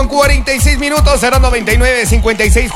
46 minutos, 099 56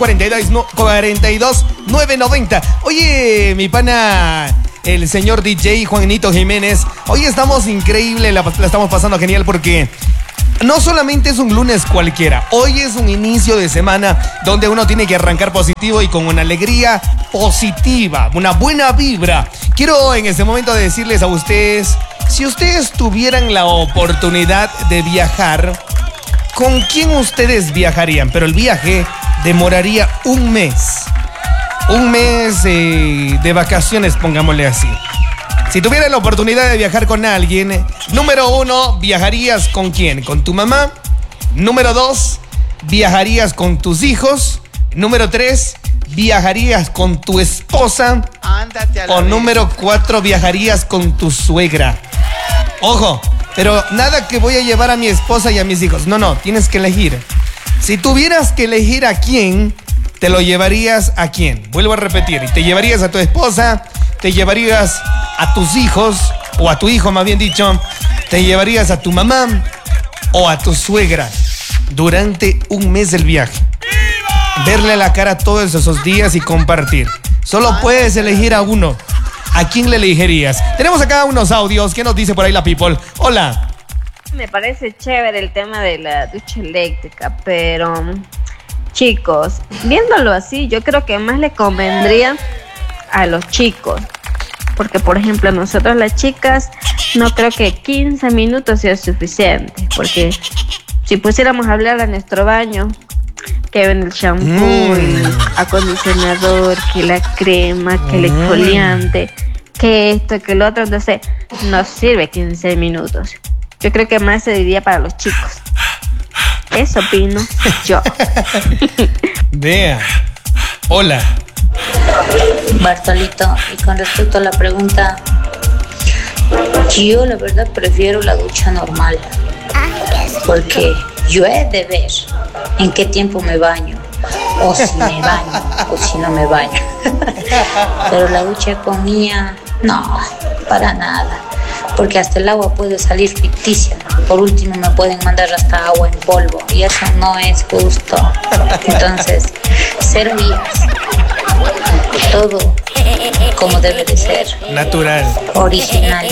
42 990. Oye, mi pana, el señor DJ Juanito Jiménez, hoy estamos increíble, la estamos pasando genial porque no solamente es un lunes cualquiera, hoy es un inicio de semana donde uno tiene que arrancar positivo y con una alegría positiva, una buena vibra. Quiero en este momento decirles a ustedes, si ustedes tuvieran la oportunidad de viajar, ¿con quién ustedes viajarían? Pero el viaje demoraría un mes. Un mes de vacaciones, pongámosle así. Si tuvieras la oportunidad de viajar con alguien, número 1, ¿viajarías con quién? ¿Con tu mamá? Número 2, ¿viajarías con tus hijos? Número 3, ¿viajarías con tu esposa? O número 4, ¿viajarías con tu suegra? Ojo, pero nada que voy a llevar a mi esposa y a mis hijos. No, tienes que elegir. Si tuvieras que elegir a quién, ¿te lo llevarías a quién? Vuelvo a repetir, ¿te llevarías a tu esposa? ¿Te llevarías a tus hijos? O a tu hijo, más bien dicho. ¿Te llevarías a tu mamá o a tu suegra durante un mes del viaje? Verle la cara todos esos días y compartir. Solo puedes elegir a uno. ¿A quién le elegirías? Tenemos acá unos audios. ¿Qué nos dice por ahí la people? Hola. Me parece chévere el tema de la ducha eléctrica, pero chicos, viéndolo así, yo creo que más le convendría a los chicos. Porque, por ejemplo, nosotros las chicas, no creo que 15 minutos sea suficiente. Porque si pusiéramos a hablar a nuestro baño, que ven el shampoo, el acondicionador, que la crema, que el exfoliante, que esto, que lo otro, entonces no sirve 15 minutos. Yo creo que más se diría para los chicos. Eso opino yo. Vea. Hola. Bartolito, y con respecto a la pregunta, yo la verdad prefiero la ducha normal, porque yo he de ver en qué tiempo me baño, o si me baño, o si no me baño. Pero la ducha con mía, no, para nada, porque hasta el agua puede salir ficticia. Por último me pueden mandar hasta agua en polvo, y eso no es justo. Entonces, 0 días. Todo como debe de ser. Natural. Original.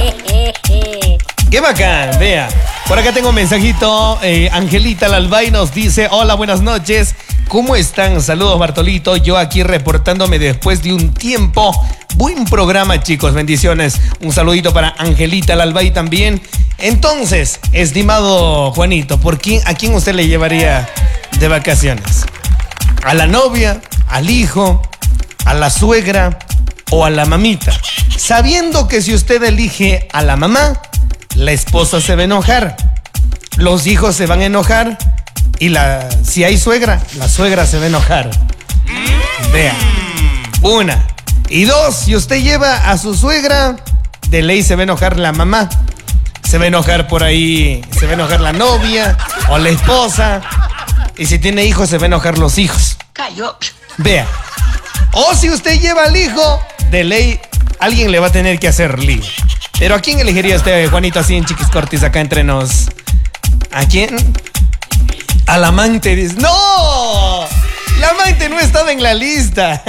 ¡Qué bacán! Vea. Por acá tengo un mensajito. Angelita Lalbay nos dice: hola, buenas noches. ¿Cómo están? Saludos, Bartolito. Yo aquí reportándome después de un tiempo. Buen programa, chicos. Bendiciones. Un saludito para Angelita Lalbay también. Entonces, estimado Juanito, ¿a quién usted le llevaría de vacaciones? ¿A la novia? ¿Al hijo? ¿A la suegra? ¿O a la mamita? Sabiendo que si usted elige a la mamá, la esposa se va a enojar, los hijos se van a enojar y si hay suegra, la suegra se va a enojar. Vea, 1. Y 2, si usted lleva a su suegra, de ley se va a enojar la mamá. Se va a enojar por ahí, se va a enojar la novia o la esposa. Y si tiene hijos, se va a enojar los hijos. Vea. O si usted lleva al hijo, de ley, alguien le va a tener que hacer lío. Pero ¿a quién elegiría usted, Juanito, así en Chiquis Cortis, acá entre nos? ¿A quién? Al amante, dice. ¡No! La amante no estaba en la lista.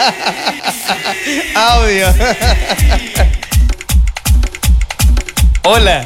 Audio. Hola.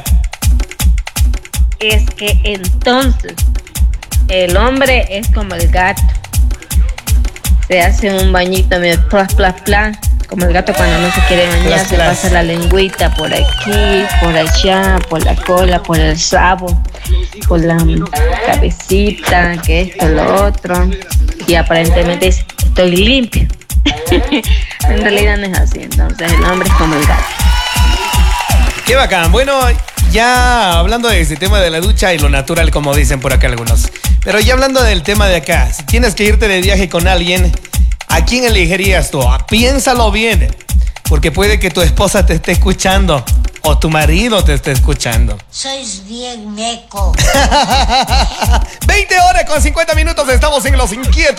Es que entonces el hombre es como el gato. Se hace un bañito medio plas, como el gato cuando no se quiere bañar, se pasa la lengüita por aquí, por allá, por la cola, por el rabo, por la cabecita, que esto, lo otro, y aparentemente dice, estoy limpio. En realidad no es así, entonces el hombre es como el gato. Qué bacán. Bueno, ya hablando de ese tema de la ducha y lo natural, como dicen por acá algunos. Pero ya hablando del tema de acá, si tienes que irte de viaje con alguien, ¿a quién elegirías tú? Piénsalo bien, porque puede que tu esposa te esté escuchando o tu marido te esté escuchando. Sois bien meco. 20 horas con 50 minutos, estamos en Los Inquietos.